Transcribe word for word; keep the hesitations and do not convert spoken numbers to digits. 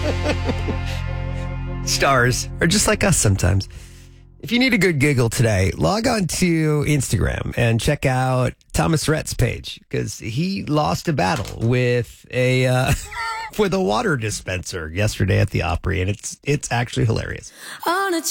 Stars are just like us sometimes. If you need a good giggle today, log on to Instagram and check out Thomas Rhett's page because he lost a battle with a uh, with a water dispenser yesterday at the Opry, and it's it's actually hilarious. On a